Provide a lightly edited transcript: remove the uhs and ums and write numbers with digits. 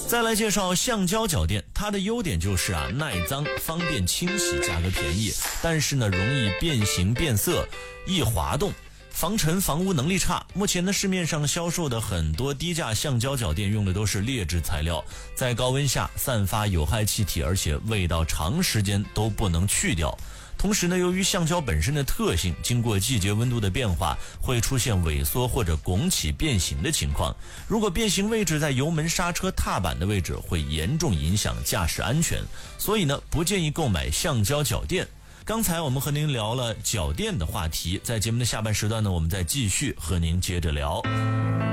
再来介绍橡胶脚垫，它的优点就是耐脏、方便清洗、价格便宜，但是呢容易变形变色、易滑动。防尘防污能力差，目前呢市面上销售的很多低价橡胶脚垫用的都是劣质材料，在高温下散发有害气体，而且味道长时间都不能去掉。同时呢，由于橡胶本身的特性，经过季节温度的变化，会出现萎缩或者拱起变形的情况。如果变形位置在油门、刹车、踏板的位置，会严重影响驾驶安全，所以呢，不建议购买橡胶脚垫。刚才我们和您聊了脚垫的话题，在节目的下半时段呢，我们再继续和您接着聊。